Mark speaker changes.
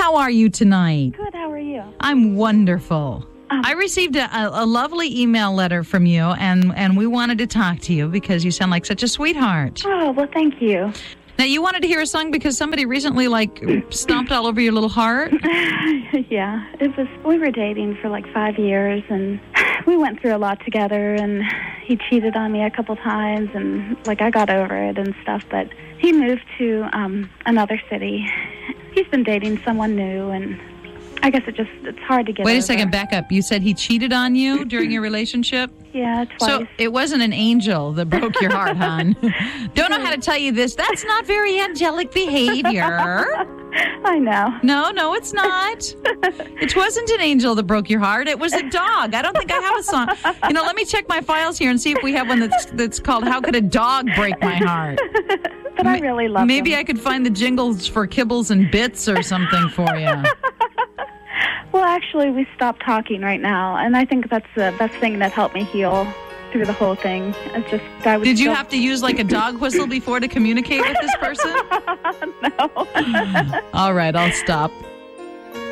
Speaker 1: how are you tonight?
Speaker 2: Good, how are you?
Speaker 1: I'm wonderful. I received a lovely email letter from you, and we wanted to talk to you because you sound like such a sweetheart.
Speaker 2: Oh, well, thank you.
Speaker 1: Now, you wanted to hear a song because somebody recently, stomped all over your little heart?
Speaker 2: Yeah, we were dating for 5 years, and we went through a lot together, and he cheated on me a couple times, and, I got over it and stuff, but he moved to another city. He's been dating someone new, and I guess it's hard to get
Speaker 1: Wait
Speaker 2: over.
Speaker 1: a second, back up. You said he cheated on you during your relationship?
Speaker 2: Yeah, twice.
Speaker 1: So it wasn't an angel that broke your heart, hon. Don't know how to tell you this. That's not very angelic behavior.
Speaker 2: I know.
Speaker 1: No, it's not. It wasn't an angel that broke your heart. It was a dog. I don't think I have a song. Let me check my files here and see if we have one that's called How Could a Dog Break My Heart?
Speaker 2: But I really love
Speaker 1: Maybe
Speaker 2: him.
Speaker 1: I could find the jingles for Kibbles and Bits or something for you.
Speaker 2: Well, actually, we stopped talking right now, and I think that's the best thing that helped me heal through the whole thing. It's just
Speaker 1: Did you have to use a dog whistle before to communicate with this person?
Speaker 2: No.
Speaker 1: All right, I'll stop.